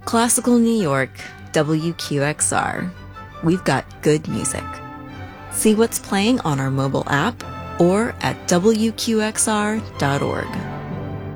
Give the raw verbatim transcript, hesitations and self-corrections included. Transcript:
Classical New York, W Q X R. We've got good music. See what's playing on our mobile app or at W Q X R dot org.